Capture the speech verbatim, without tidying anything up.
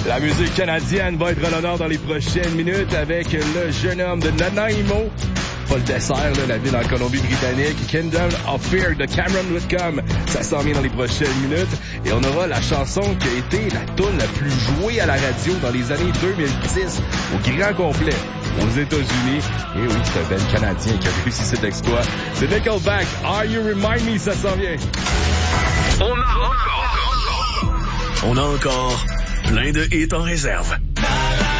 La musique canadienne va être à l'honneur dans les prochaines minutes avec le jeune homme de Nanaimo. Pas le dessert, là, la ville en Colombie-Britannique. Kingdom of Fear de Cameron Whitcomb. Ça s'en vient dans les prochaines minutes. Et on aura la chanson qui a été la toune la plus jouée à la radio dans les années deux mille dix au grand complet aux États-Unis. Et oui, c'est un bel Canadien qui a réussi cet exploit. C'est Nickelback. Are You Remind Me? Ça s'en vient. On a encore, on a encore plein de hits en réserve.